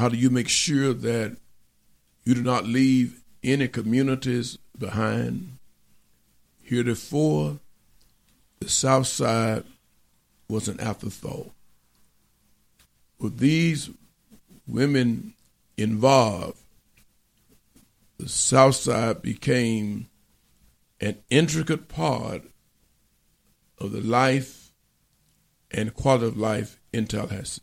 how do you make sure that you do not leave any communities behind? Heretofore, the South Side was an afterthought. With these women involved, the South Side became an intricate part of the life and quality of life in Tallahassee.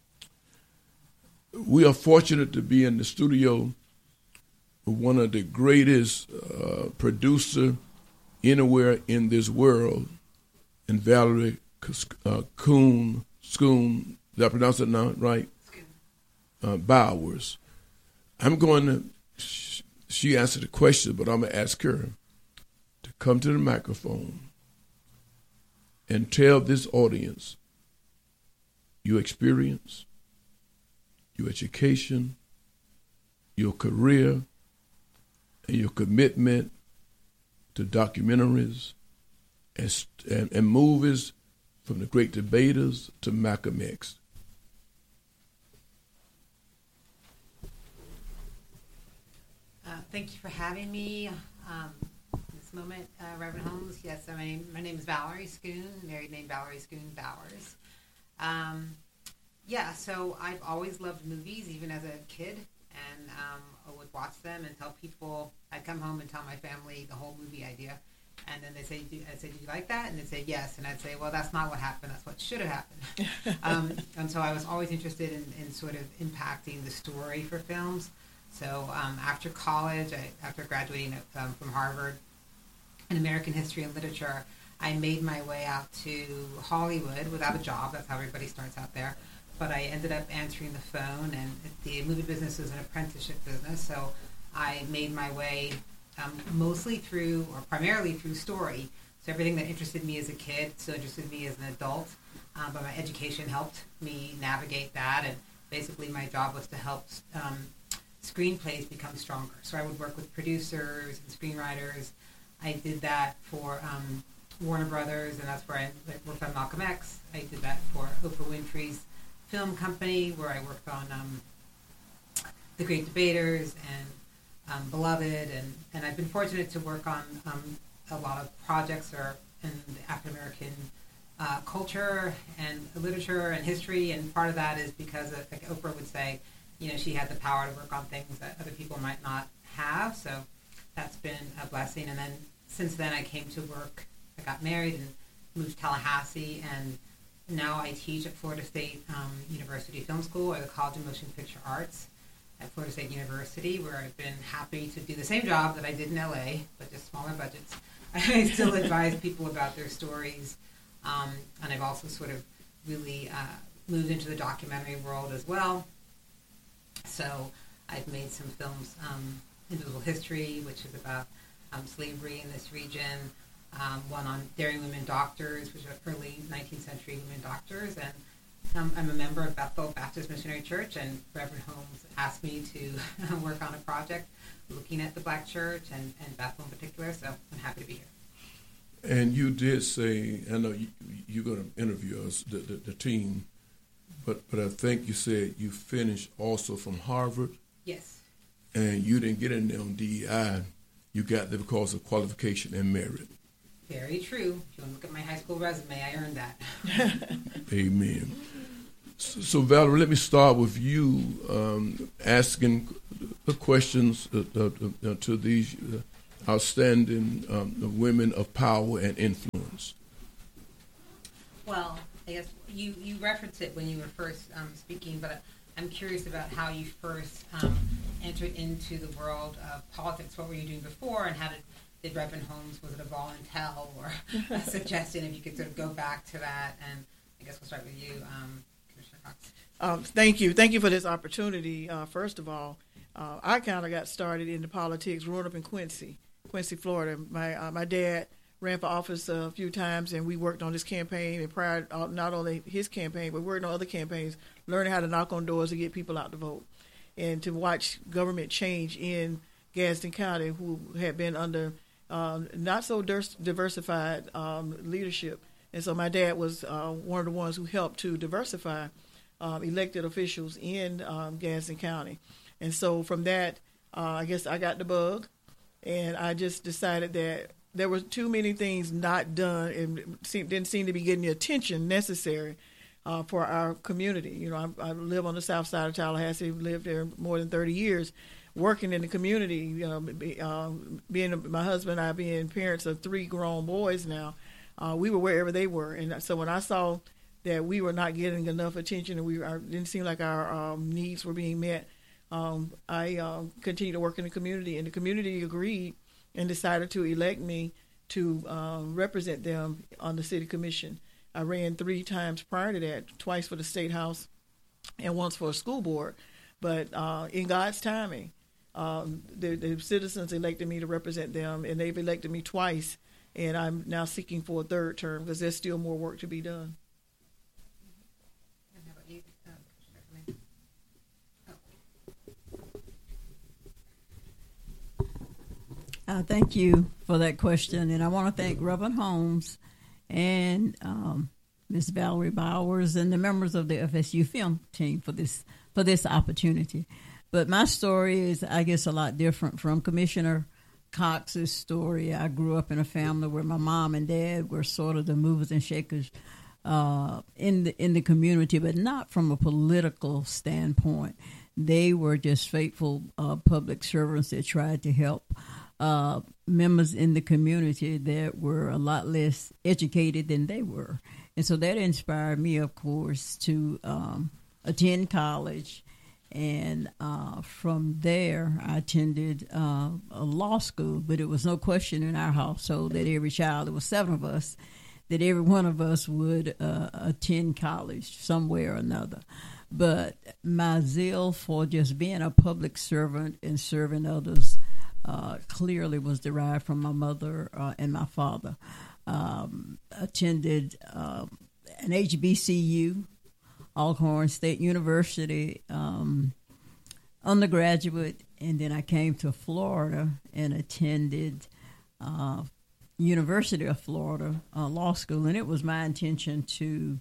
We are fortunate to be in the studio with one of the greatest producer anywhere in this world, and Valerie Schoon, did I pronounce that now right? Bowers. I'm going to, she answered the question, but I'm going to ask her to come to the microphone and tell this audience your experience, your education, your career, and your commitment to documentaries and movies, from The Great Debaters to Malcolm X. Thank you for having me this moment, Reverend Holmes. Yes, my name is Valerie Schoon, married name Valerie Schoon Bowers. So I've always loved movies, even as a kid, and I would watch them and tell people. I'd come home and tell my family the whole movie idea, and then I'd say, "Do you like that?" And they'd say, "Yes." And I'd say, "Well, that's not what happened. That's what should have happened." And so I was always interested in sort of impacting the story for films. So after college, after graduating from Harvard in American History and Literature, I made my way out to Hollywood without a job. That's how everybody starts out there. But I ended up answering the phone, and the movie business is an apprenticeship business. So I made my way primarily through story. So everything that interested me as a kid still interested me as an adult. But my education helped me navigate that. And basically my job was to help screenplays become stronger. So I would work with producers and screenwriters. I did that for Warner Brothers, and that's where I worked on Malcolm X. I did that for Oprah Winfrey's film company, where I worked on The Great Debaters and Beloved, and I've been fortunate to work on a lot of projects in the African American culture and literature and history, and part of that is because, like Oprah would say, she had the power to work on things that other people might not have. So that's been a blessing. And then since then I came to work. I got married and moved to Tallahassee, and now I teach at Florida State University Film School, or the College of Motion Picture Arts at Florida State University, where I've been happy to do the same job that I did in LA, but just smaller budgets. I still advise people about their stories, and I've also sort of really moved into the documentary world as well. So I've made some films, Invisible History, which is about slavery in this region, one on Daring Women Doctors, which are early 19th century women doctors, and I'm a member of Bethel Baptist Missionary Church, and Reverend Holmes asked me to work on a project looking at the Black church and Bethel in particular, so I'm happy to be here. And you did say, I know you're going to interview us, the team, but I think you said you finished also from Harvard. Yes. And you didn't get in there on DEI. You got there because of qualification and merit. Very true. If you want to look at my high school resume, I earned that. Amen. So Valerie, let me start with you asking the questions to these outstanding women of power and influence. Well, I guess you referenced it when you were first speaking, but I'm curious about how you first entered into the world of politics. What were you doing before, and how did Reverend Holmes, was it a volunteer or a suggestion, if you could sort of go back to that? And I guess we'll start with you, Commissioner Cox. Thank you for this opportunity. First of all, I kind of got started into politics growing up in Quincy, Florida. My dad ran for office a few times, and we worked on his campaign, and prior, not only his campaign, but worked on other campaigns, learning how to knock on doors to get people out to vote, and to watch government change in Gadsden County, who had been under not so diversified leadership. And so my dad was one of the ones who helped to diversify elected officials in Gadsden County. And so from that, I guess I got the bug, and I just decided that there were too many things not done and didn't seem to be getting the attention necessary for our community. You know, I live on the south side of Tallahassee, lived there more than 30 years, working in the community, you know, being my husband and I being parents of 3 grown boys now. We were wherever they were. And so when I saw that we were not getting enough attention and didn't seem like our needs were being met, I continued to work in the community, and the community agreed and decided to elect me to represent them on the city commission. I ran 3 times prior to that, twice for the State House and once for a school board. But in God's timing, the citizens elected me to represent them, and they've elected me twice, and I'm now seeking for a 3rd term because there's still more work to be done. And how about you, Thank you for that question, and I want to thank Reverend Holmes and Ms. Valerie Bowers and the members of the FSU film team for this opportunity. But my story is, I guess, a lot different from Commissioner Cox's story. I grew up in a family where my mom and dad were sort of the movers and shakers in the community, but not from a political standpoint. They were just faithful public servants that tried to help members in the community that were a lot less educated than they were. And so that inspired me, of course, to attend college. And from there, I attended a law school, but it was no question in our household that every child, there were 7 of us, that every one of us would attend college some way or another. But my zeal for just being a public servant and serving others clearly was derived from my mother and my father. Attended an HBCU, Alcorn State University, undergraduate, and then I came to Florida and attended University of Florida Law School, and it was my intention to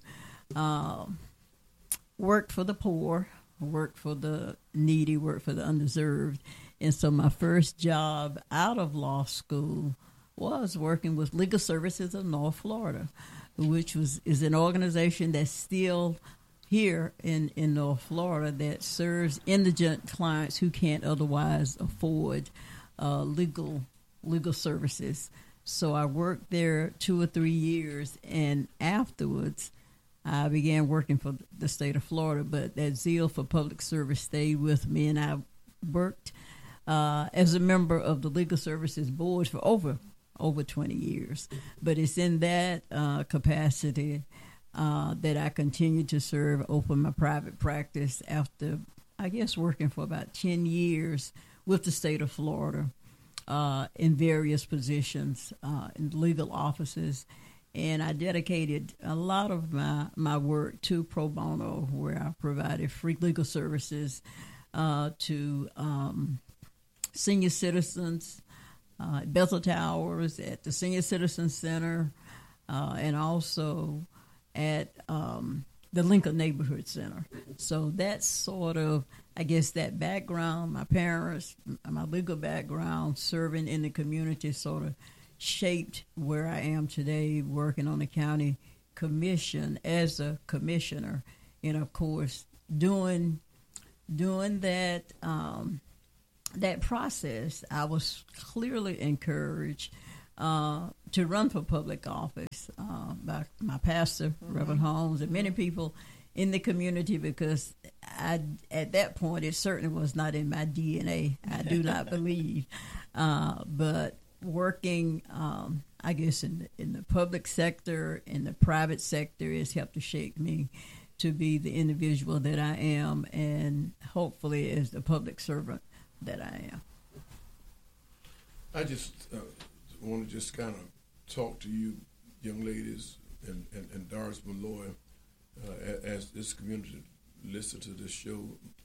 work for the poor, work for the needy, work for the undeserved. And so my first job out of law school was working with Legal Services of North Florida, which is an organization that's still here in North Florida that serves indigent clients who can't otherwise afford legal services. So I worked there 2 or 3 years, and afterwards I began working for the state of Florida. But that zeal for public service stayed with me, and I worked as a member of the Legal Services Board for over 20 years. But it's in that capacity that I continued to serve, open my private practice after, I guess, working for about 10 years with the state of Florida in various positions in legal offices. And I dedicated a lot of my work to pro bono, where I provided free legal services to senior citizens, Bethel Towers, at the Senior Citizen Center, and also at the Lincoln Neighborhood Center. So that's sort of, I guess, that background, my parents, my legal background, serving in the community sort of shaped where I am today, working on the county commission as a commissioner. And, of course, doing that that process, I was clearly encouraged to run for public office by my pastor, Reverend Holmes, and many people in the community, because at that point, it certainly was not in my DNA. I do not believe. But working, I guess, in the public sector, in the private sector, has helped to shape me to be the individual that I am, and hopefully as the public servant that I am. I just want to just kind of talk to you, young ladies, and Doris Malloy, as this community listen to this show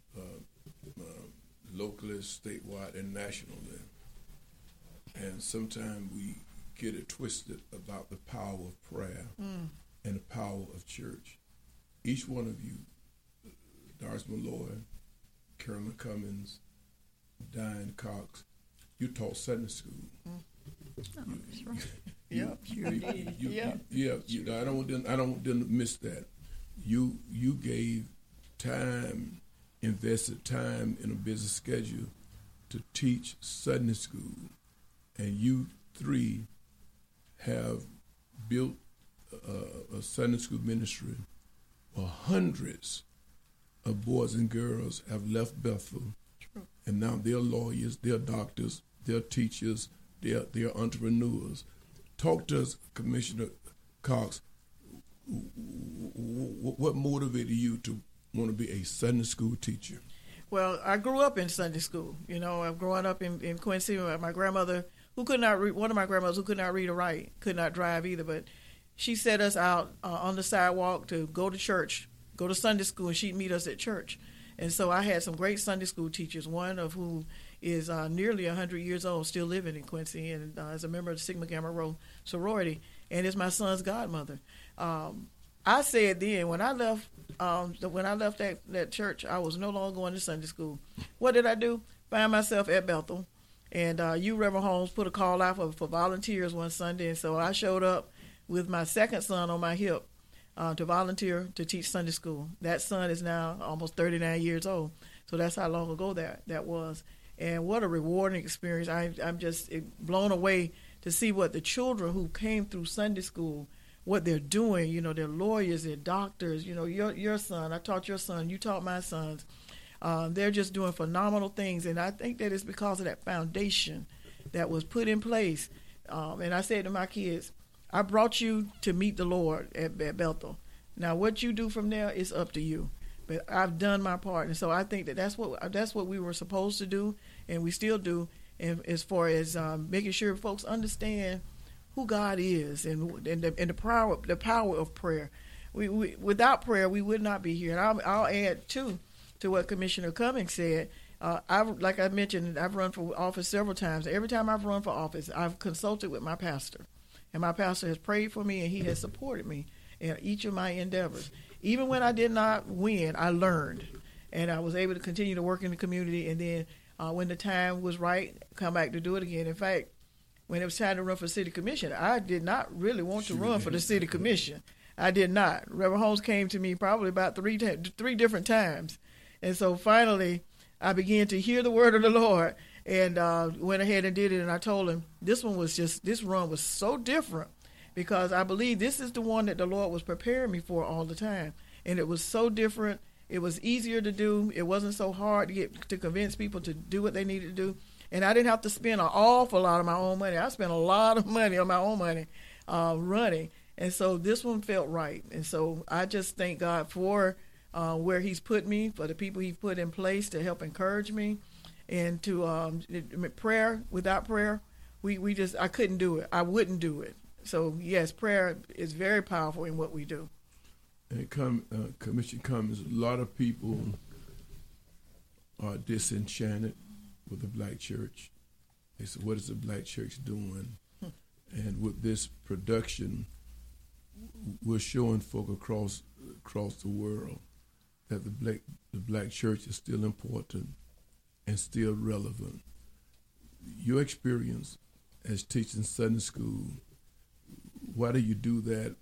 locally, statewide, and nationally. And sometimes we get it twisted about the power of prayer and the power of church. Each one of you Doris Malloy, Carolyn Cummins, Diane Cox. You taught Sunday school. That's right. Yep, sure did. I don't want them to miss that. You gave time, invested time in a busy schedule to teach Sunday school, and you three have built a Sunday school ministry where hundreds of boys and girls have left Bethel. True. And now they're lawyers, they're doctors, they're teachers, they're entrepreneurs. Talk to us, Commissioner Cox. What motivated you to want to be a Sunday school teacher? Well, I grew up in Sunday school. You know, I'm growing up in Quincy. My grandmother, who could not read, one of my grandmothers who could not read or write, could not drive either, but she set us out on the sidewalk to go to church, go to Sunday school, and she'd meet us at church. And so I had some great Sunday school teachers, one of whom is nearly 100 years old, still living in Quincy, and is a member of the Sigma Gamma Rho sorority, and is my son's godmother. I said then, when I left that church, I was no longer going to Sunday school. What did I do? Find myself at Bethel, and you, Reverend Holmes, put a call out for volunteers one Sunday, and so I showed up with my second son on my hip to volunteer to teach Sunday school. That son is now almost 39 years old, so that's how long ago that was. And what a rewarding experience. I'm just blown away to see what the children who came through Sunday school, what they're doing. You know, they're lawyers, they're doctors. You know, your son, I taught your son, you taught my sons. They're just doing phenomenal things, and I think that it's because of that foundation that was put in place. And I said to my kids, I brought you to meet the Lord at Bethel. Now, what you do from there is up to you. But I've done my part, and so I think that's what we were supposed to do, and we still do. And as far as making sure folks understand who God is and the power of prayer. We without prayer, we would not be here. And I'll add too to what Commissioner Cummings said. Like I mentioned, I've run for office several times. Every time I've run for office, I've consulted with my pastor. And my pastor has prayed for me, and he has supported me in each of my endeavors. Even when I did not win, I learned. And I was able to continue to work in the community. And then when the time was right, come back to do it again. In fact, when it was time to run for city commission, I did not really want to run for the city commission. I did not. Reverend Holmes came to me probably about three different times. And so finally, I began to hear the word of the Lord and went ahead and did it. And I told him this run was so different because I believe this is the one that the Lord was preparing me for all the time. And it was so different. It was easier to do. It wasn't so hard to convince people to do what they needed to do. And I didn't have to spend an awful lot of my own money. I spent a lot of money on my own money running. And so this one felt right. And so I just thank God for where he's put me, for the people he's put in place to help encourage me. And to prayer, without prayer, I couldn't do it. I wouldn't do it. So, yes, prayer is very powerful in what we do. And Commissioner Cummings, a lot of people are disenchanted with the black church. They say, what is the black church doing? And with this production, we're showing folk across the world that the black church is still important and still relevant. Your experience as teaching Sunday school, why do you do that?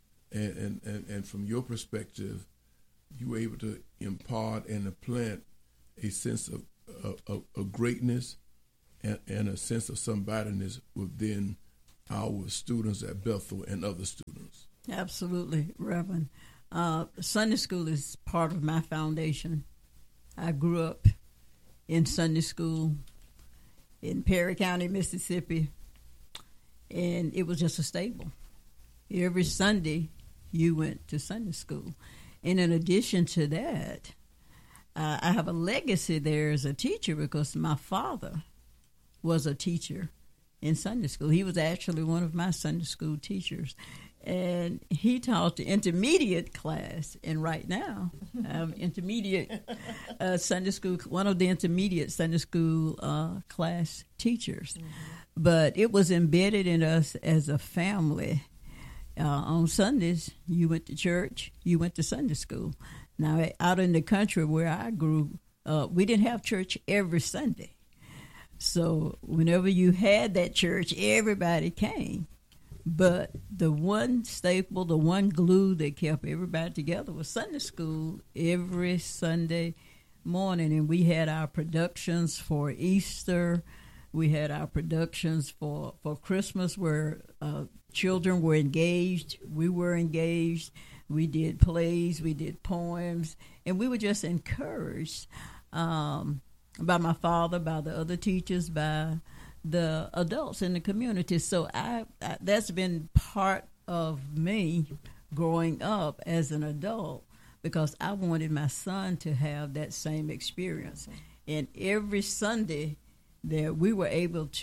And from your perspective, you were able to impart and implant a sense of greatness and a sense of somebodyness within our students at Bethel and other students. Absolutely, Reverend. Sunday school is part of my foundation. I grew up in Sunday school in Perry County, Mississippi, and it was just a staple. Every Sunday, you went to Sunday school. And in addition to that, I have a legacy there as a teacher because my father was a teacher in Sunday school. He was actually one of my Sunday school teachers. And he taught the intermediate class. And right now, I'm intermediate Sunday school, one of the intermediate Sunday school class teachers. Mm-hmm. But it was embedded in us as a family. On Sundays, you went to church, you went to Sunday school. Now, out in the country where I grew up, we didn't have church every Sunday. So whenever you had that church, everybody came. But the one staple, the one glue that kept everybody together was Sunday school every Sunday morning. And we had our productions for Easter. We had our productions for Christmas where children were engaged. We were engaged. We did plays. We did poems. And we were just encouraged by my father, by the other teachers, by the adults in the community. So I that's been part of me growing up as an adult, because I wanted my son to have that same experience. And every Sunday that we were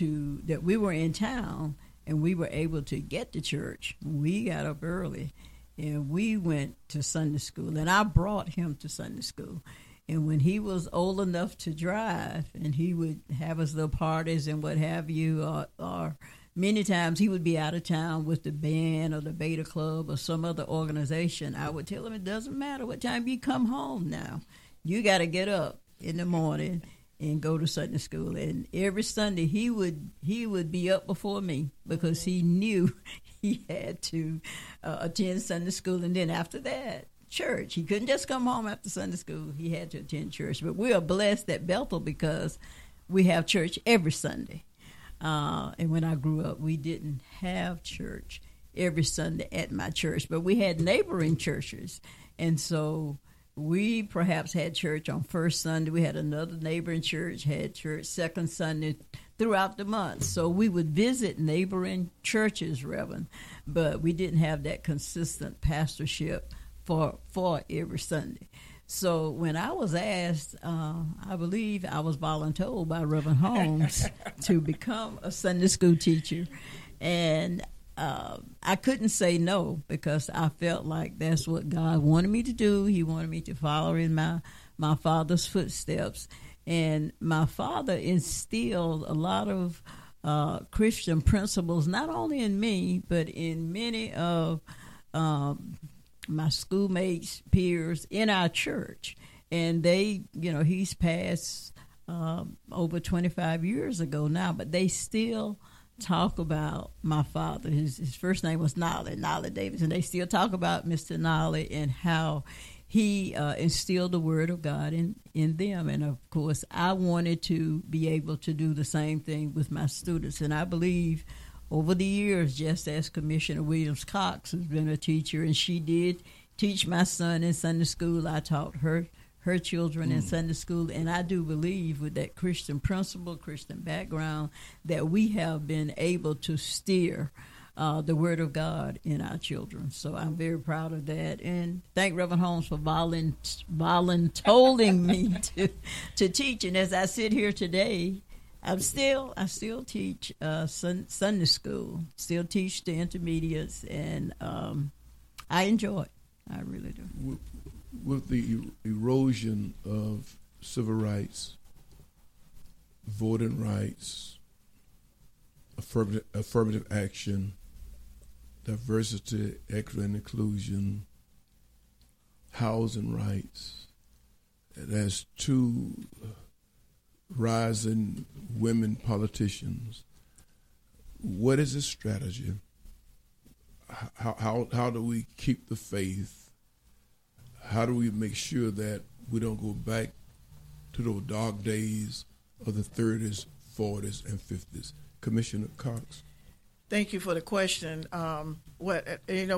in town and we were able to get to church, we got up early and we went to Sunday school. And I brought him to Sunday school. And when he was old enough to drive, and he would have his little parties and what have you, or many times he would be out of town with the band or the Beta Club or some other organization, I would tell him, it doesn't matter what time you come home now. You got to get up in the morning and go to Sunday school. And every Sunday he would be up before me, because he knew he had to attend Sunday school. And then after that, church. He couldn't just come home after Sunday school. He had to attend church. But we are blessed at Bethel because we have church every Sunday. And when I grew up, we didn't have church every Sunday at my church, but we had neighboring churches. And so we perhaps had church on first Sunday. We had another neighboring church, had church second Sunday throughout the month. So we would visit neighboring churches, Reverend, but we didn't have that consistent pastorship for every Sunday. So when I was asked, I believe I was voluntold by Reverend Holmes to become a Sunday school teacher. And I couldn't say no, because I felt like that's what God wanted me to do. He wanted me to follow in my father's footsteps. And my father instilled a lot of Christian principles, not only in me, but in many of my schoolmates, peers in our church. And they, he's passed over 25 years ago now, but they still talk about my father. His first name was Nolly Davis, and they still talk about Mr. Nolly and how he instilled the word of God in them. And of course, I wanted to be able to do the same thing with my students. And I believe over the years, just as Commissioner Williams Cox has been a teacher, and she did teach my son in Sunday school, I taught her children in Sunday school, and I do believe with that Christian principle, Christian background, that we have been able to steer the Word of God in our children. So I'm very proud of that, and thank Reverend Holmes for voluntolding me to teach. And as I sit here today, I still teach Sunday school, still teach the intermediates, and I enjoy it. I really do. With the erosion of civil rights, voting rights, affirmative action, diversity, equity, and inclusion, housing rights, there's two rising women politicians. What is the strategy? How do we keep the faith? How do we make sure that we don't go back to those dark days of the 30s, 40s, and 50s? Commissioner Cox. Thank you for the question.